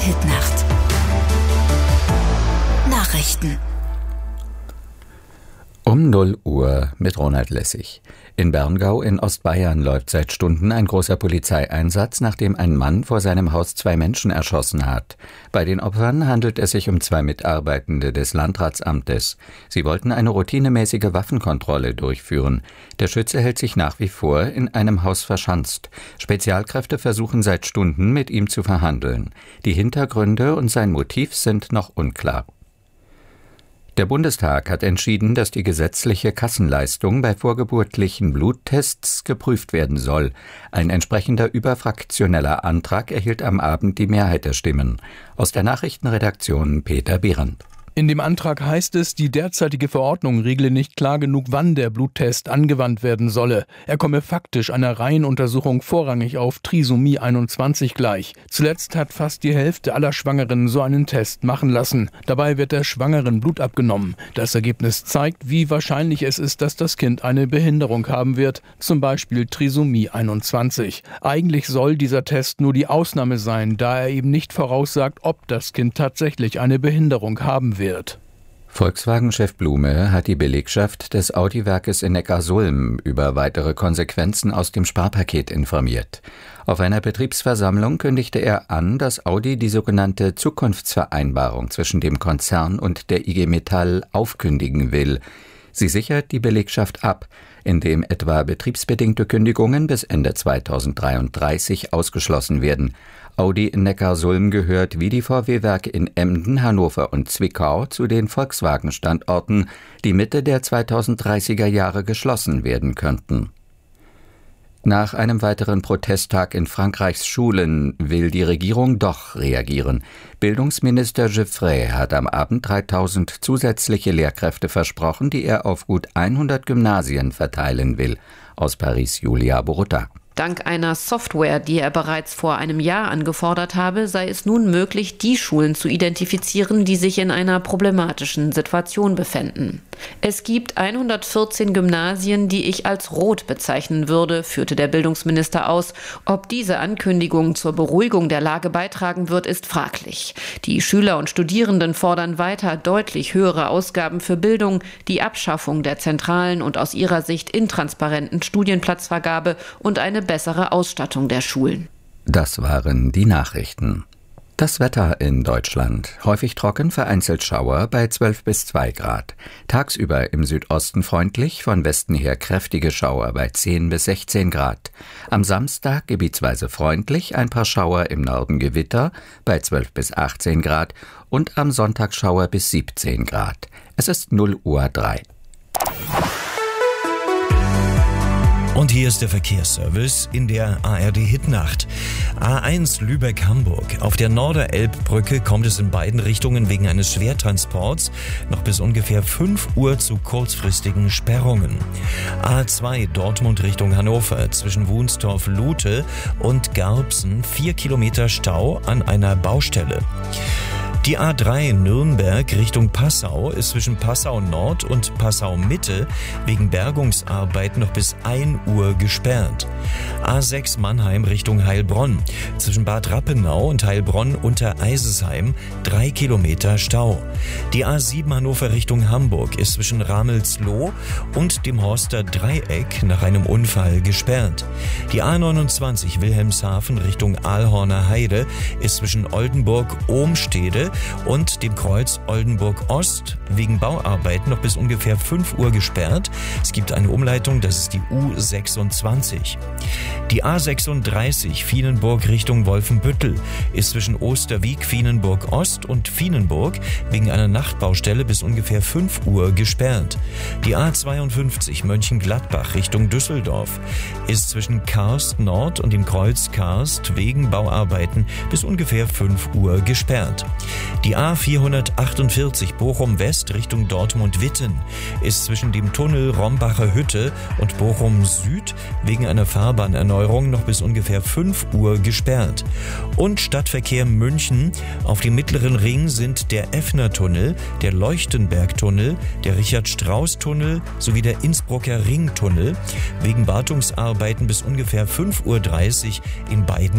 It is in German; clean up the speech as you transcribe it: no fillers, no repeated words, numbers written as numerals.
Hitnacht. Nachrichten. Um 0 Uhr mit Ronald Lessig. In Berngau in Ostbayern läuft seit Stunden ein großer Polizeieinsatz, nachdem ein Mann vor seinem Haus 2 Menschen erschossen hat. Bei den Opfern handelt es sich um 2 Mitarbeitende des Landratsamtes. Sie wollten eine routinemäßige Waffenkontrolle durchführen. Der Schütze hält sich nach wie vor in einem Haus verschanzt. Spezialkräfte versuchen seit Stunden, mit ihm zu verhandeln. Die Hintergründe und sein Motiv sind noch unklar. Der Bundestag hat entschieden, dass die gesetzliche Kassenleistung bei vorgeburtlichen Bluttests geprüft werden soll. Ein entsprechender überfraktioneller Antrag erhielt am Abend die Mehrheit der Stimmen. Aus der Nachrichtenredaktion Peter Behrendt. In dem Antrag heißt es, die derzeitige Verordnung regle nicht klar genug, wann der Bluttest angewandt werden solle. Er komme faktisch einer Reihenuntersuchung vorrangig auf Trisomie 21 gleich. Zuletzt hat fast die Hälfte aller Schwangeren so einen Test machen lassen. Dabei wird der Schwangeren Blut abgenommen. Das Ergebnis zeigt, wie wahrscheinlich es ist, dass das Kind eine Behinderung haben wird, zum Beispiel Trisomie 21. Eigentlich soll dieser Test nur die Ausnahme sein, da er eben nicht voraussagt, ob das Kind tatsächlich eine Behinderung haben wird. Volkswagen-Chef Blume hat die Belegschaft des Audi-Werkes in Neckarsulm über weitere Konsequenzen aus dem Sparpaket informiert. Auf einer Betriebsversammlung kündigte er an, dass Audi die sogenannte Zukunftsvereinbarung zwischen dem Konzern und der IG Metall aufkündigen will. Sie sichert die Belegschaft ab, indem etwa betriebsbedingte Kündigungen bis Ende 2033 ausgeschlossen werden. Audi in Neckarsulm gehört wie die VW-Werke in Emden, Hannover und Zwickau zu den Volkswagen-Standorten, die Mitte der 2030er Jahre geschlossen werden könnten. Nach einem weiteren Protesttag in Frankreichs Schulen will die Regierung doch reagieren. Bildungsminister Giffray hat am Abend 3000 zusätzliche Lehrkräfte versprochen, die er auf gut 100 Gymnasien verteilen will. Aus Paris Julia Borutta. Dank einer Software, die er bereits vor einem Jahr angefordert habe, sei es nun möglich, die Schulen zu identifizieren, die sich in einer problematischen Situation befänden. Es gibt 114 Gymnasien, die ich als rot bezeichnen würde, führte der Bildungsminister aus. Ob diese Ankündigung zur Beruhigung der Lage beitragen wird, ist fraglich. Die Schüler und Studierenden fordern weiter deutlich höhere Ausgaben für Bildung, die Abschaffung der zentralen und aus ihrer Sicht intransparenten Studienplatzvergabe und eine bessere Ausstattung der Schulen. Das waren die Nachrichten. Das Wetter in Deutschland. Häufig trocken, vereinzelt Schauer bei 12 bis 2 Grad. Tagsüber im Südosten freundlich, von Westen her kräftige Schauer bei 10 bis 16 Grad. Am Samstag gebietsweise freundlich, ein paar Schauer im Norden Gewitter bei 12 bis 18 Grad und am Sonntag Schauer bis 17 Grad. Es ist 0 Uhr 3. Und hier ist der Verkehrsservice in der ARD-Hitnacht. A1 Lübeck-Hamburg. Auf der Norderelbbrücke kommt es in beiden Richtungen wegen eines Schwertransports noch bis ungefähr 5 Uhr zu kurzfristigen Sperrungen. A2 Dortmund Richtung Hannover zwischen Wunstorf-Lute und Garbsen 4 Kilometer Stau an einer Baustelle. Die A3 Nürnberg Richtung Passau ist zwischen Passau Nord und Passau Mitte wegen Bergungsarbeiten noch bis 1 Uhr gesperrt. A6 Mannheim Richtung Heilbronn zwischen Bad Rappenau und Heilbronn unter Eisesheim 3 Kilometer Stau. Die A7 Hannover Richtung Hamburg ist zwischen Ramelsloh und dem Horster Dreieck nach einem Unfall gesperrt. Die A29 Wilhelmshaven Richtung Aalhorner Heide ist zwischen Oldenburg-Ohmstede und dem Kreuz Oldenburg-Ost wegen Bauarbeiten noch bis ungefähr 5 Uhr gesperrt. Es gibt eine Umleitung, das ist die U26. Die A36 Vienenburg Richtung Wolfenbüttel ist zwischen Osterwieck, Vienenburg Ost und Vienenburg wegen einer Nachtbaustelle bis ungefähr 5 Uhr gesperrt. Die A52 Mönchengladbach Richtung Düsseldorf ist zwischen Karst Nord und dem Kreuz Karst wegen Bauarbeiten bis ungefähr 5 Uhr gesperrt. Die A448 Bochum West Richtung Dortmund-Witten ist zwischen dem Tunnel Rombacher Hütte und Bochum Süd wegen einer Fahrbahnerneuerung noch bis ungefähr 5 Uhr gesperrt. Und Stadtverkehr München. Auf dem Mittleren Ring sind der Effner-Tunnel, der Leuchtenberg-Tunnel, der Richard-Strauß-Tunnel sowie der Innsbrucker Ringtunnel wegen Wartungsarbeiten bis ungefähr 5:30 Uhr in beiden